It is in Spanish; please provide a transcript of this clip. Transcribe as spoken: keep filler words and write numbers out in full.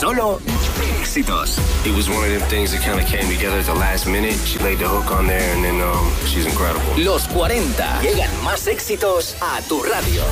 solo éxitos. It was one of them things that kind of came together at the last minute. She laid the hook on there and then um, she's incredible. Los cuarenta. Llegan más éxitos a tu radio.